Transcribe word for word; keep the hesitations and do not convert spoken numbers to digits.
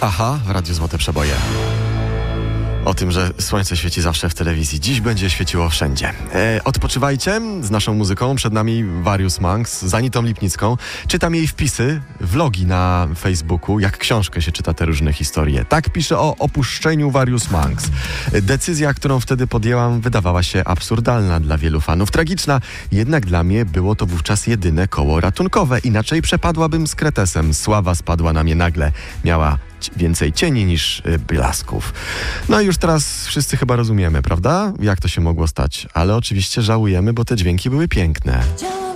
Aha, w Radiu Złote Przeboje. O tym, że słońce świeci zawsze w telewizji. Dziś będzie świeciło wszędzie. E, odpoczywajcie z naszą muzyką. Przed nami Various Monks z Anitą Lipnicką. Czytam jej wpisy, vlogi na Facebooku, jak książkę się czyta te różne historie. Tak pisze o opuszczeniu Various Monks. Decyzja, którą wtedy podjęłam, wydawała się absurdalna dla wielu fanów, tragiczna. Jednak dla mnie było to wówczas jedyne koło ratunkowe. Inaczej przepadłabym z kretesem. Sława spadła na mnie nagle. Miała więcej cieni niż y, blasków. No i już teraz wszyscy chyba rozumiemy, prawda? Jak to się mogło stać. Ale oczywiście żałujemy, bo te dźwięki były piękne.